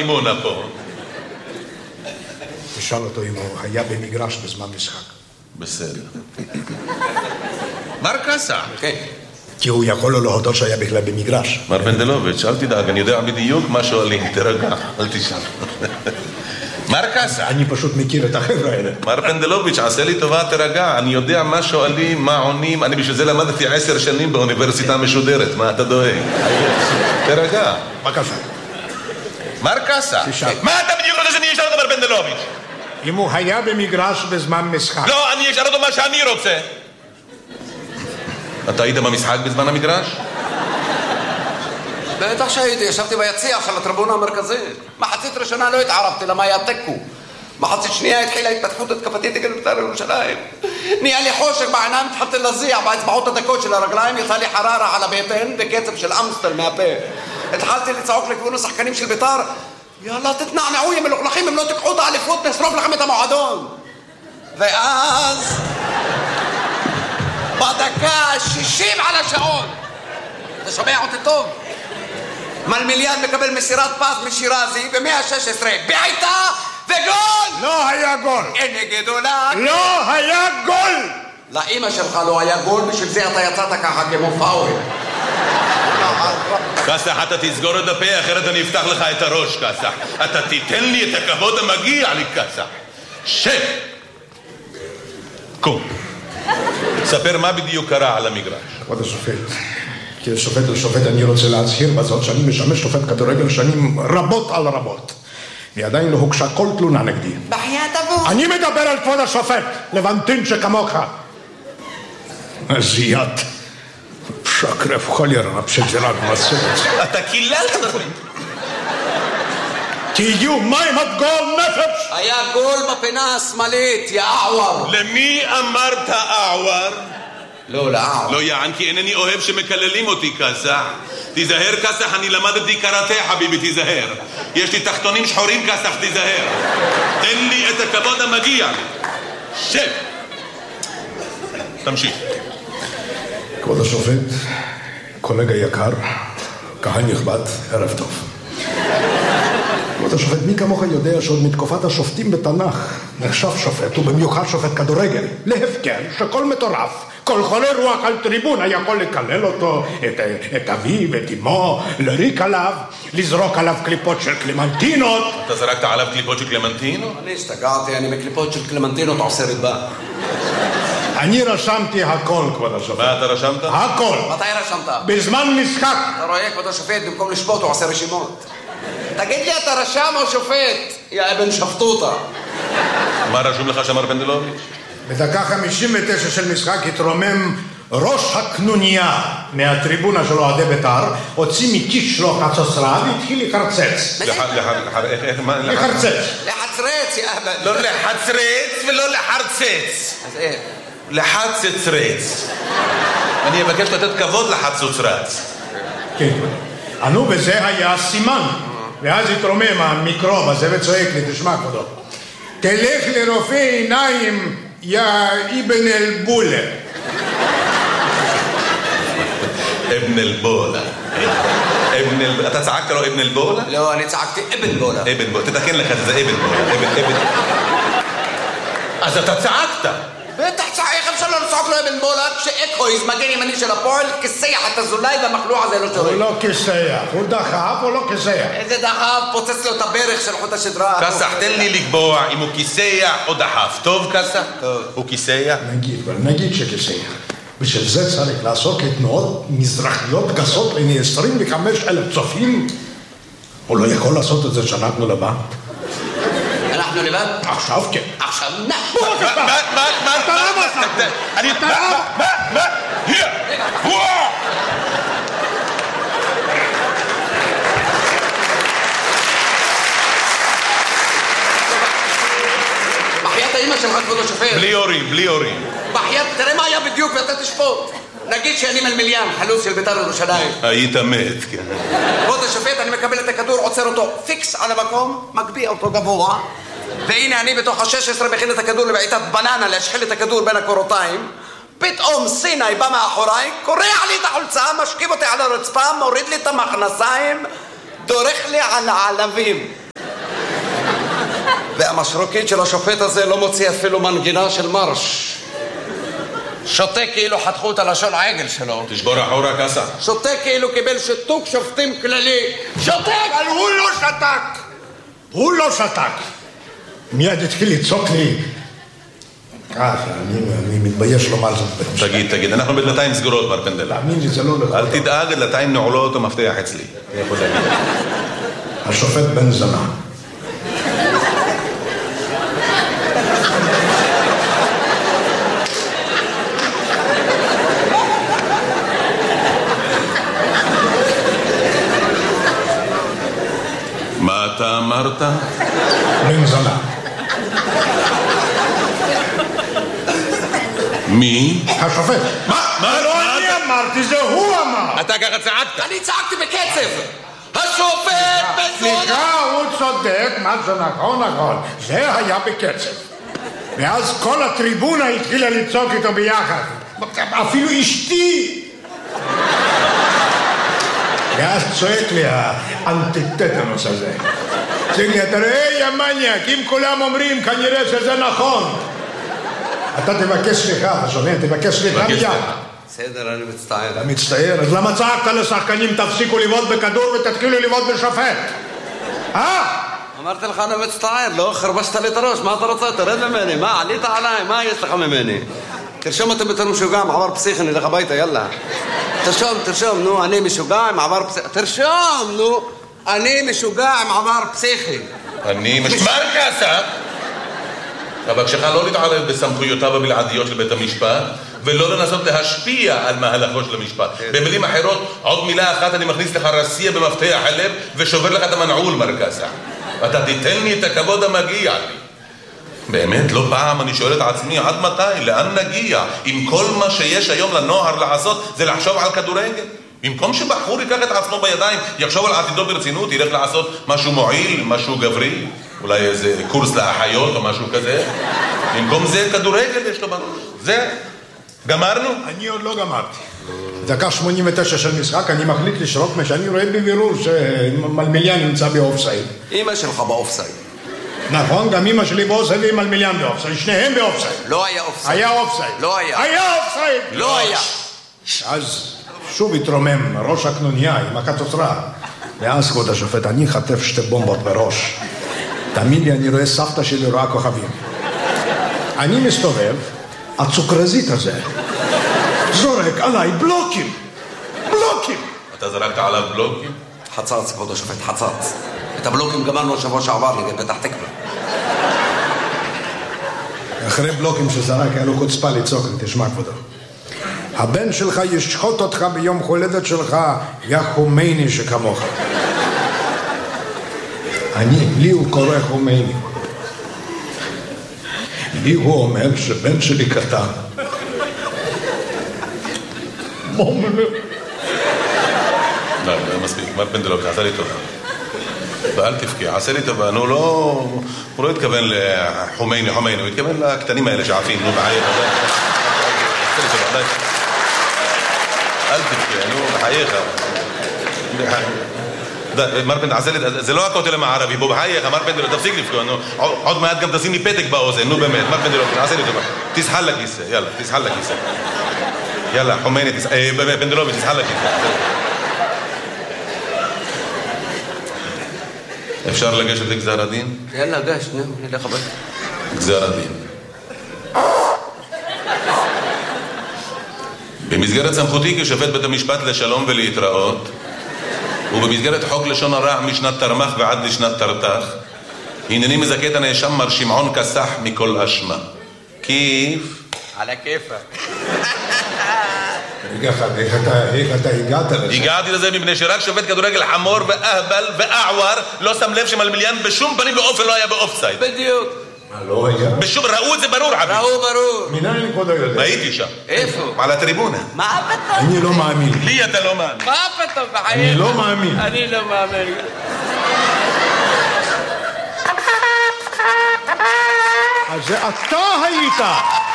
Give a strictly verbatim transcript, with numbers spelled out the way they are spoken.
חימונה פה. תשאל אותו אם הוא היה במגרש בזמן משחק. בסדר. מר קסה. כן. כי הוא יכול לו להודות שהיה בכלל במגרש. מר פנדלוביץ', אל תדאג, אני יודע בדיוק מה שואלים, תרגע, אל תשאל. מר קסה. אני פשוט מכיר את החבר'ה האלה. מר פנדלוביץ', עשה לי טובה, תרגע, אני יודע מה שואלים, מה עונים, אני בשביל זה למדתי עשר שנים באוניברסיטה משודרת, מה אתה דואג? תרגע. מה קסה? מר קסה. תשאל. מה אתה בדיוק רוצה שאני אשאל אותו, מר פנדלוביץ'? אם הוא היה במגרש בזמן משחק. לא, אני אשאל אותו מה שאני רוצה. אתה היית במשחק בזמן המגרש? בטח שהייתי, ישבתי ביציע של הטריבונה המרכזית. מחצית ראשונה לא התערבתי, למה היה תיקו. מחצית שנייה התחילה התפתחות התקפתית נגד בית"ר ירושלים. נהיה לי חושך בעיניים, התחלתי להזיע באצבעות הדקות של הרגליים, יצא לי חררה על הבטן וקצב של אמסטל מהפה. התחלתי לצעוק לכיוון השחקנים של בית"ר, יאללה תתנענעו, יא מלוכלכים, אם לא תיקחו את האליפות נשרוף לכם את המועדון. ואז בדקה ה-שישים על השעון, אתה שומע אותי טוב? מלמיליאן מקבל מסירת פס משירזי ב-מאה ושש עשרה, בעיטה וגול! לא היה גול! הנה גדולה! לא היה גול! לאמא שלך לא היה גול, בשביל זה אתה יצאת ככה כמו פאול. קסח, אתה תסגור את הפה, אחרת אני אפתח לך את הראש, קסח. אתה תיתן לי את הכבוד המגיע לי, קסח. שב! קום. ספר מה בדיוק קרה על המגרש. כבוד השופט, כשופט לשופט אני רוצה להצהיר בזאת שאני משמש שופט כדורגל שנים רבות על רבות. ועדיין לא הוגשה כל תלונה נגדי. בחיית אבו! אני מדבר על כבוד השופט, לבנטין שכמוך. זיית. שקרף חולר, פשטרק מסורת. אתה קיללת אותי. תהיו מים עד גול נפש! היה גול בפינה השמאלית, יא אעוור. למי אמרת אעוור? לא, לאעוור. לא יען, כי אינני אוהב שמקללים אותי, קסח. תיזהר, קסח, אני למדתי קראטה, חביבי, תיזהר. יש לי תחתונים שחורים, קסח, תיזהר. תן לי את הכבוד המגיע לי. שב. תמשיך. כבוד השופט, קולגה יקר, קהל נכבד, ערב טוב. כבוד השופט, מי כמוך יודע שעוד מתקופת השופטים בתנ"ך נחשב שופט, ובמיוחד שופט כדורגל, להפקר שכל מטורף, כל חולה רוח על טריבונה יכול לקלל אותו, את, את אביו, את אמו, לריק עליו, לזרוק עליו קליפות של קלמנטינות. אתה זרקת עליו קליפות של קלמנטינות? אני השתגעתי, אני מקליפות של קלמנטינות עושה ריבה. אני רשמתי הכל, כבוד השופט. מה אתה רשמת? הכל. מתי רשמת? בזמן משחק. אתה רואה, כבוד השופט, במקום לשפוט הוא עושה רשימות. תגיד לי, אתה רשם או שופט? יא אבן שפטוטה. מה רשום לך שמר פנדלוביץ'? בדקה חמישים ותשע של משחק התרומם ראש הקנוניה מהטריבונה של אוהדי בית"ר, הוציא מכיס שלו חצוצרה והתחיל לחרצץ. לחרצץ. לחצרץ, יא אבן. לא לחצרץ ולא לחרצץ. אז איך? לחצצרץ. אני אבקש לתת כבוד לחצוצרץ. כן. ענו בזה היה סימן. ואז התרומם המיקרוב הזה וצועק לי, תשמע כבודו, תלך לרופא עיניים יא אבן אל-בולה. אבן אל-בולה. אתה צעקת לו אבן אל-בולה? לא, אני צעקתי אבן בולה. אבן בולה, תתקן לך את זה, אבן בולה. אבן, אבן. אז אתה צעקת. בטח צעק, איך אפשר לא לצעוק לו אבן בולה כשאקויז, מגן ימני של הפועל, כסח את הזולאי והמחלוע הזה לא שורק. הוא לא כסח, הוא דחף או לא כסח? איזה דחף, פוצץ לו את הברך של חוט השדרה. קסח, תן לי לקבוע אם הוא כיסח או דחף. טוב, קסח? טוב. הוא כיסח? נגיד, אבל נגיד שכסח. בשביל זה צריך לעשות תנועות מזרחיות גסות לעיני עשרים וחמישה אלף צופים. הוא לא יכול לעשות את זה שאנחנו לבד. אנחנו לבד? עכשיו כן. עכשיו נח. מה, מה, מה, מה, אתה רב אתה. אני, אתה מה, רב. מה, מה, hier, וואו! בחיית האמא שלך, כבוד השופט. בלי הורים, בלי הורים. בחיית, תראה מה היה בדיוק ואתה תשפוט. נגיד שאני מלמיליאן, חלוץ של בית"ר ירושלים. היית מת, כן. כבוד השופט, אני מקבל את הכדור, עוצר אותו פיקס על המקום, מגביה אותו גבוה, והנה אני בתוך ה-שש עשרה מכין את הכדור לבעיטת בננה, להשחיל את הכדור בין הקורותיים. פתאום סיני בא מאחוריי, קורע לי את החולצה, משכיב אותי על הרצפה, מוריד לי את המכנסיים, דורך לי על העלבים. והמשרוקית של השופט הזה לא מוציא אפילו מנגינה של מרש. שותה כאילו חתכו את הלשון העגל שלו. תשבור אחורה כסח. שותה כאילו קיבל שיתוק שופטים כללי. שותק! אבל הוא לא שתק! הוא לא שתק! מיד התחיל לצעוק לי. אה, אני מתבייש לומר זאת בית משפט. תגיד, תגיד, אנחנו בדלתיים סגורות, מר פנדל. תאמין לי, זה לא נכון. אל תדאג, דלתיים נעולות ומפתח אצלי. אני יכול להגיד. השופט בן זנה. מה אתה אמרת? בן זנה. מי? השופט. מה? מה? לא אני אמרתי, זה הוא אמר. אתה ככה צעקת. אני צעקתי בקצב! השופט בן זונה! סליחה, הוא צודק, מה זה נכון, נכון. זה היה בקצב. ואז כל הטריבונה התחילה לצעוק איתו ביחד. אפילו אשתי. ואז צועק לי האנטיטטנוס הזה. צועק לי, אתה רואה, יא מניאק, אם כולם אומרים, כנראה שזה נכון. אתה תבקש סליחה, אתה שומע? תבקש סליחה מיד. בסדר, אני מצטער. אתה מצטער? אז למה צעקת לשחקנים, תפסיקו לבעוט בכדור ותתחילו לבעוט בשופט? אה? אמרתי לך, אני מצטער, לא חרבשת לי את הראש, מה אתה רוצה? תרד ממני, מה, עלית עליי, מה יש לך ממני? תרשום אותי בתור משוגע עם עבר פסיכי, נלך הביתה, יאללה. תרשום, תרשום, נו, אני משוגע עם עבר פסיכי. תרשום, נו, אני משוגע עם עבר פסיכי. אני משמר כסף. אבל כשך לא להתערב בסמכויותיו הבלעדיות של בית המשפט, ולא לנסות להשפיע על מהלכו של המשפט. במילים אחרות, עוד מילה אחת אני מכניס לך רסייה במפתח הלב ושובר לך את המנעול, מר כסף. אתה תיתן לי את הכבוד המגיע לי. באמת, לא פעם אני שואל את עצמי, עד מתי? לאן נגיע? אם כל מה שיש היום לנוער לעשות זה לחשוב על כדורגל? במקום שבחור ייקח את עצמו בידיים, יחשוב על עתידו ברצינות, ילך לעשות משהו מועיל, משהו גברי, אולי איזה קורס לאחיות או משהו כזה. במקום זה כדורגל יש לו בראש. זה, גמרנו? אני עוד לא גמרתי. דקה שמונים ותשע של משחק, אני מחליט לשרוק מה שאני רואה בבירור שמלמיליאן נמצא באופסייד. אמא שלך באופסייד. נכון, גם אמא שלי באופסייד ועם מלמיליאן באופסייד, שניהם באופסייד. לא היה אופסייד. היה אופסייד. לא היה. היה אופסייד. לא היה. אז שוב התרומם ראש הקנוניה עם הקטוצרה. ואז כבוד השופט, אני חטף שתי בומבות בראש. תאמין לי, אני רואה סבתא שלי רואה כוכבים. אני מסתובב, הצוקרזית הזה זורק עליי בלוקים. בלוקים. אתה זרקת עליו בלוקים? חצץ, כבוד השופט, חצץ. את הבלוקים גמרנו שבוע שעבר נגד פתח תקווה. אחרי בלוקים שזרק, היה לו חוצפה לצעוק, תשמע כבודו. הבן שלך ישחוט אותך ביום הולדת שלך, יא חומייני שכמוך. אני, לי הוא קורא חומייני. לי הוא אומר שבן שלי קטן. מומלו. לא, לא מספיק, מר פנדלוב, עשה לי טובה. ואל תבכי, עשה לי טובה, נו לא... הוא לא התכוון לחומייני, חומייני, הוא התכוון לקטנים האלה שעפים, נו בחייך. עשה לי טובה, די. אל תבכי, נו בחייך. מר פנדל, עשה לי... זה לא הכותל המערבי, בוא בחייך, מר פנדל, תפסיק לבכו, נו. עוד מעט גם תשים לי פתק באוזן, נו באמת, מר פנדל, עשה לי טובה. תסחל לכיסא, יאללה, תסחל לכיסא. יאללה, חומייני, פנדלובי, תסחל לכיסא. אפשר לגשת לגזר הדין? יאללה, גש, נו, נלך הביתה. גזר הדין. במסגרת סמכותי כשופט בית המשפט לשלום ולהתראות, ובמסגרת חוק לשון הרע משנת תרמ"ח ועד לשנת תרת"ח, הנני מזכה את הנאשם מר שמעון כסח מכל אשמה. כיף? על הכיפה. איך אתה הגעת לזה? הגעתי לזה מפני שרק שופט כדורגל חמור ואהבל ואעואר לא שם לב שמלמיליאן בשום פנים באופן לא היה באופסייד. בדיוק. מה, לא היה? בשום, ראו את זה ברור, חביב. ראו ברור. מנין כבוד יודע? הייתי שם. איפה? על הטריבונה. מה פתאום? אני לא מאמין. לי אתה לא מאמין. מה פתאום בחיים? אני לא מאמין. אני לא מאמין. אז זה אתה היית.